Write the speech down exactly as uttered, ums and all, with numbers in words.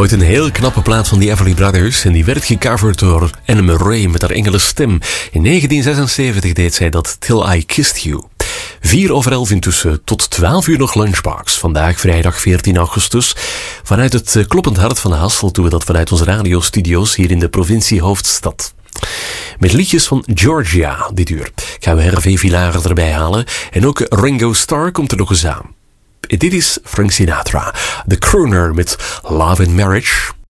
Ooit een heel knappe plaat van die Everly Brothers en die werd gecoverd door Anne Murray met haar engele stem. In negentien zesenzeventig deed zij dat Till I Kissed You. Vier over elf intussen, tot twaalf uur nog Lunchbox. Vandaag vrijdag veertien augustus. Vanuit het kloppend hart van Hasselt doen we dat vanuit onze radiostudio's hier in de provincie Hoofdstad. Met liedjes van Georgia dit uur gaan we Hervé Villard erbij halen. En ook Ringo Starr komt er nog eens aan. Dit is Frank Sinatra, de crooner met Love and Marriage.